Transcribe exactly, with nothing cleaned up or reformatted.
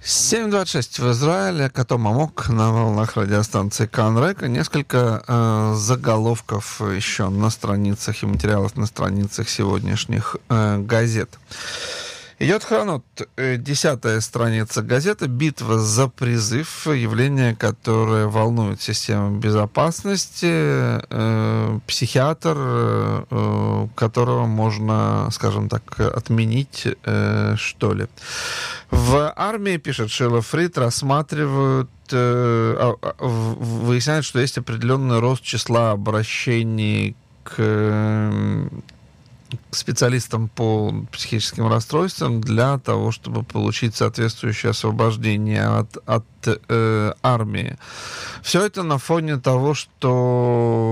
семь двадцать шесть в Израиле, Кото Мамок на волнах радиостанции Канрека. Несколько э, заголовков еще на страницах и материалов на страницах сегодняшних э, газет. Идет хронот. Десятая страница газеты. Битва за призыв. Явление, которое волнует систему безопасности. Э, психиатр, э, которого можно, скажем так, отменить, э, что ли. В армии, пишет Шила Фрид, рассматривают, э, выясняют, что есть определенный рост числа обращений к... Э, к специалистам по психическим расстройствам для того, чтобы получить соответствующее освобождение от, от э, армии. Все это на фоне того, что